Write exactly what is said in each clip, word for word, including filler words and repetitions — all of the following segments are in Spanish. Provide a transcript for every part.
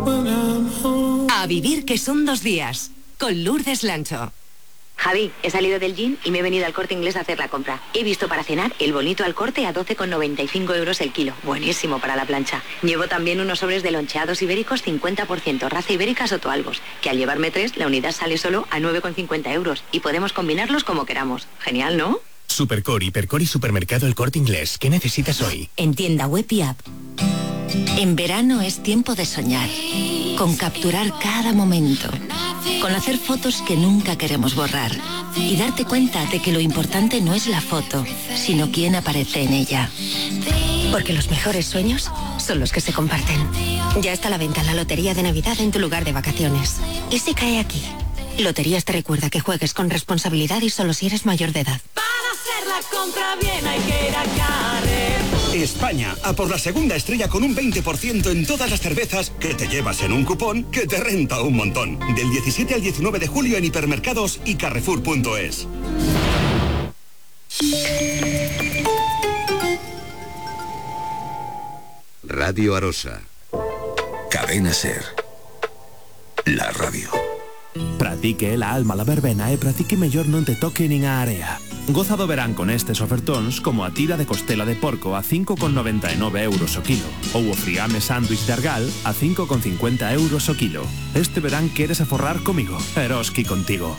A vivir que son dos días, con Lourdes Lancho. Javi, he salido del gym y me he venido al Corte Inglés a hacer la compra. He visto para cenar el bonito al corte a doce con noventa y cinco euros el kilo. Buenísimo para la plancha. Llevo también unos sobres de loncheados ibéricos cincuenta por ciento, raza ibérica Sotoalbos, que al llevarme tres, la unidad sale solo a nueve con cincuenta euros y podemos combinarlos como queramos. Genial, ¿no? Supercore, Hipercore y Supermercado El Corte Inglés. ¿Qué necesitas hoy? En tienda web y app. En verano es tiempo de soñar, con capturar cada momento, con hacer fotos que nunca queremos borrar y darte cuenta de que lo importante no es la foto, sino quién aparece en ella. Porque los mejores sueños son los que se comparten. Ya está a la venta la Lotería de Navidad en tu lugar de vacaciones. ¿Y si cae aquí? Loterías te recuerda que juegues con responsabilidad y solo si eres mayor de edad. Para hacer la compra bien hay que ir a Carrer. España, a por la segunda estrella con un veinte por ciento en todas las cervezas que te llevas en un cupón que te renta un montón. Del diecisiete al diecinueve de julio en hipermercados y carrefour punto es. Radio Arosa. Cadena Ser. La radio. Pratique la alma la verbena e pratique mellor non te toque nin a area. Goza do verán con estes ofertóns como a tira de costela de porco a cinco con noventa e nove euros o kilo ou o friame sándwich de argal a cinco con cincuenta euros o kilo. Este verán queres aforrar comigo, Eroski contigo.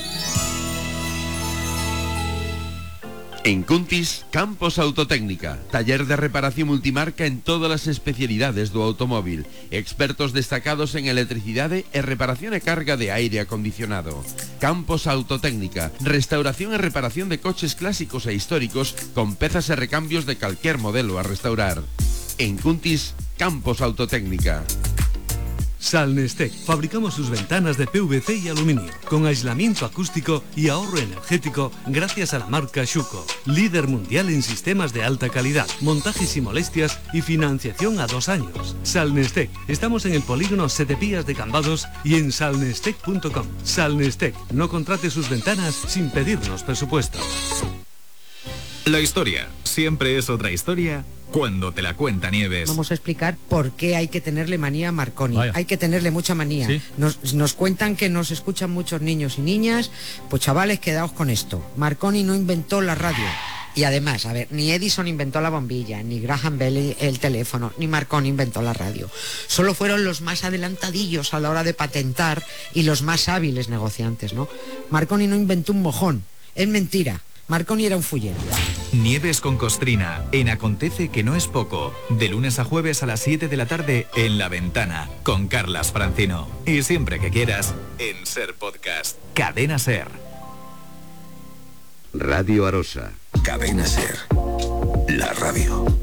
En Cuntis, Campos Autotécnica, taller de reparación multimarca en todas as especialidades do automóvil, expertos destacados en electricidade e reparación e carga de aire acondicionado. Campos Autotécnica, restauración e reparación de coches clásicos e históricos con pezas e recambios de calquer modelo a restaurar. En Cuntis, Campos Autotécnica. Salnestec. Fabricamos sus ventanas de P V C y aluminio, con aislamiento acústico y ahorro energético gracias a la marca Schuco, líder mundial en sistemas de alta calidad, montajes y molestias y financiación a dos años. Salnestec. Estamos en el polígono Sete Pías de Cambados y en salnestec punto com. Salnestec. No contrate sus ventanas sin pedirnos presupuesto. La historia siempre es otra historia cuando te la cuenta Nieves. Vamos a explicar por qué hay que tenerle manía a Marconi. Vaya. Hay que tenerle mucha manía. ¿Sí? Nos, nos cuentan que nos escuchan muchos niños y niñas. Pues chavales, quedaos con esto. Marconi no inventó la radio. Y además, a ver, ni Edison inventó la bombilla, ni Graham Bell el teléfono, ni Marconi inventó la radio. Solo fueron los más adelantadillos a la hora de patentar y los más hábiles negociantes, ¿no? Marconi no inventó un mojón. Es mentira. Marconi era un fullero. Nieves con Costrina, en Acontece que no es poco, de lunes a jueves a las siete de la tarde en La Ventana, con Carlas Francino. Y siempre que quieras, en Ser Podcast. Cadena Ser. Radio Arosa. Cadena Ser. La radio.